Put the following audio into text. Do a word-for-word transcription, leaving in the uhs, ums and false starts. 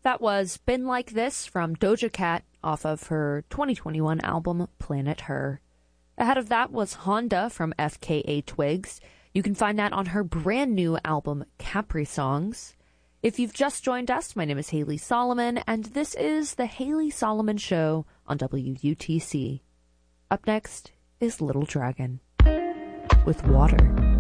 That was Been Like This from Doja Cat off of her twenty twenty-one album Planet Her. Ahead of that was Honda from F K A Twigs. You can find that on her brand new album Capri Songs. If you've just joined us, my name is Haley Solomon, and this is The Haley Solomon Show on W U T C. Up next is Little Dragon with Water.